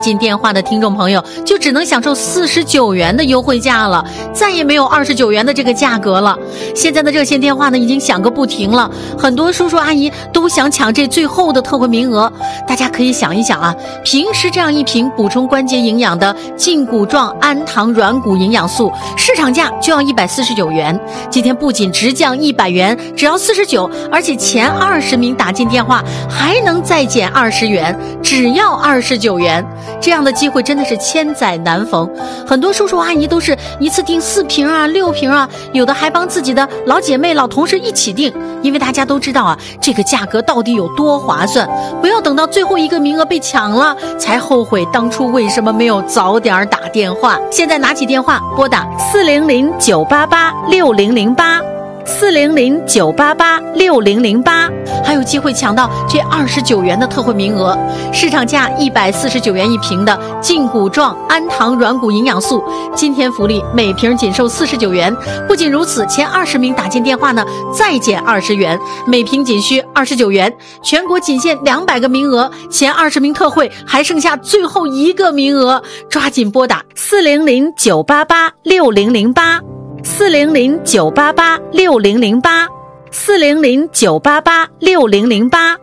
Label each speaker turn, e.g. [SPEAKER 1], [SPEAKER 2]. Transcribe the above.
[SPEAKER 1] 进电话的听众朋友就只能享受49元的优惠价了，再也没有29元的这个价格了。现在的热线电话呢已经响个不停了，很多叔叔阿姨都想抢这最后的特惠名额。大家可以想一想啊，平时这样一瓶补充关节营养的胫骨状氨糖软骨营养素，市场价就要149元，今天不仅直降100元，只要49，而且前20名打进电话还能再减20元，只要29元。这样的机会真的是千载难逢，很多叔叔阿姨都是一次订4瓶啊、6瓶啊，有的还帮自己的老姐妹、老同事一起订，因为大家都知道啊，这个价格到底有多划算，不要等到最后一个名额被抢了才后悔当初为什么没有早点打电话。现在拿起电话拨打400-988-6008，400-988-6008，还有机会抢到这29元的特惠名额。市场价149元一瓶的胫骨状氨糖软骨营养素，今天福利每瓶仅售49元。不仅如此，前20名打进电话呢再减20元，每瓶仅需29元。全国仅限200个名额，前20名特惠还剩下最后1个名额，抓紧拨打400-988-6008，400-988-6008，400-988-6008。